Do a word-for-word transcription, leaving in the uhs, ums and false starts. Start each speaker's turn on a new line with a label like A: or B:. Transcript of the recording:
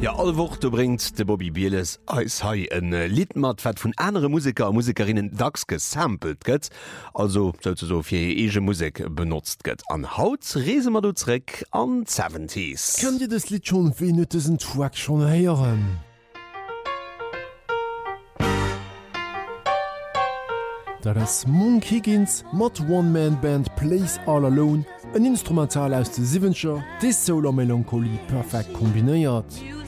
A: Ja all Woche bringt de Bobby Bieles als hai en Liedmat wat vun andere Musiker und Musikerinnen dacks gesampelt gëtt, also so fir ege Musik benutzt gëtt. An Haut reese mat dureck an seventies.
B: Könnt ihr das Lied schon wenigstens Track schon hören? Das Monk Higgins mat One-Man-Band Plays All Alone, ein Instrumental aus de Sievenscher, de Solar Melancholie perfekt kombiniert.